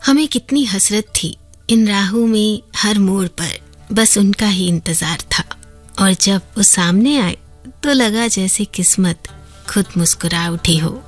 हमें कितनी हसरत थी इन राहों में, हर मोड़ पर बस उनका ही इंतजार था। और जब वो सामने आए तो लगा जैसे किस्मत खुद मुस्कुरा उठी हो।